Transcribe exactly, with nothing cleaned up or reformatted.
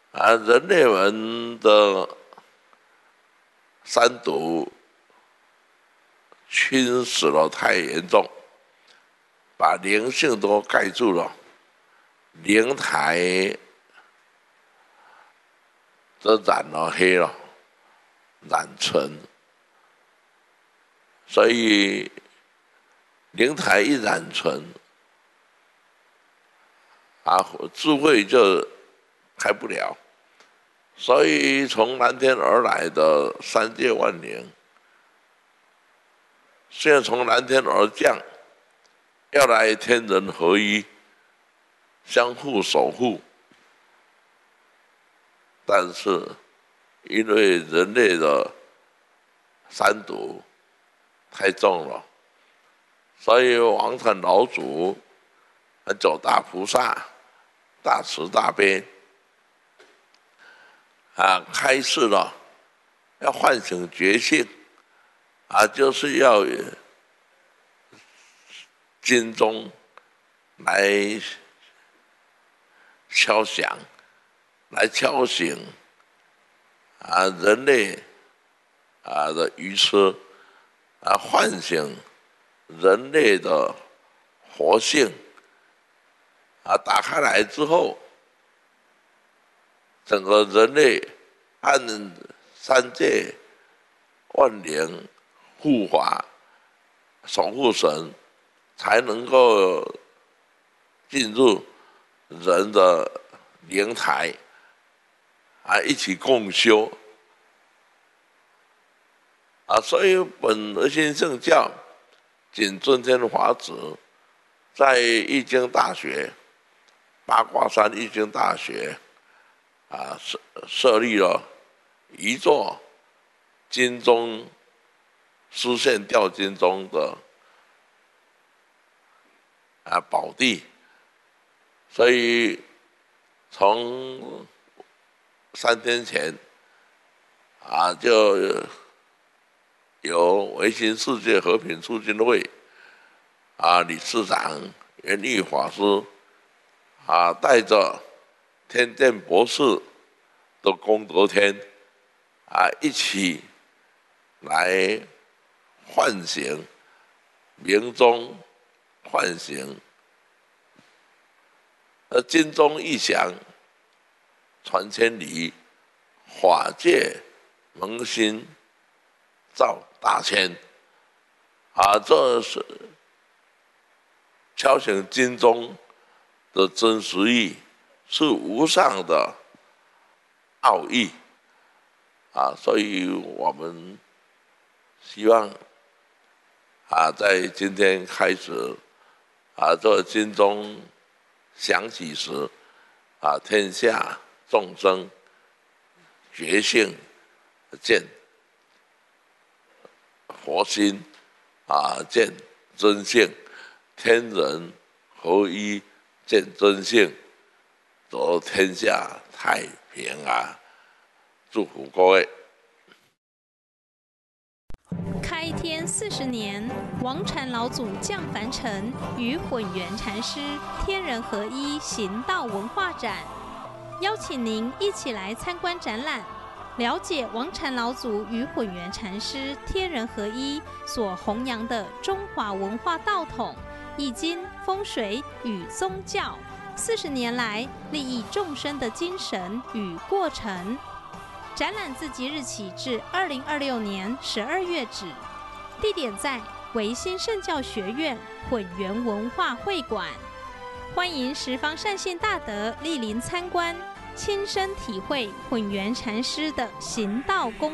啊，人类们的三毒侵蚀了太严重，把灵性都盖住了，灵台都染了黑了，染纯，所以灵台一染纯，啊，智慧就开不了。所以从蓝天而来的三界万灵，现在从蓝天而降，要来天人合一，相互守护。但是因为人类的三毒太重了，所以王禅老祖和九大菩萨大慈大悲啊，开示了要唤醒觉性啊，就是要经中来敲响，来敲醒啊人类啊的愚痴啊，唤醒人类的活性啊，打开来之后，整个人类按三界万灵护法守护神，才能够进入人的灵台啊，一起共修啊。所以本核心圣教谨遵天法旨，在易经大学八卦山易经大学啊设设立了一座金钟丝线吊金钟的啊宝地，所以从三天前啊就由维新世界和平促进会啊理事长圆篾法师啊带着天电博士的功德天啊一起来唤醒鸣钟，唤醒而金钟一响传千里，法界萌心照大千啊，这是敲醒金钟的真实意，是无上的奥义啊，所以我们希望啊，在今天开始啊，这金钟响起时啊，天下众生觉性见佛心啊，见真性，天人合一见真性，则天下太平啊！祝福各位。 开天四十年，王禅老祖降凡尘，与混元禅师天人合一行道文化展，邀请您一起来参观展览，了解王禅老祖与混元禅师天人合一所弘扬的中华文化道统、易经、风水与宗教四十年来利益众生的精神与过程。展览自即日起至二零二六年十二月止，地点在维新圣教学院混元文化会馆，欢迎十方善信大德莅临参观，亲身体会混元禅师的行道功。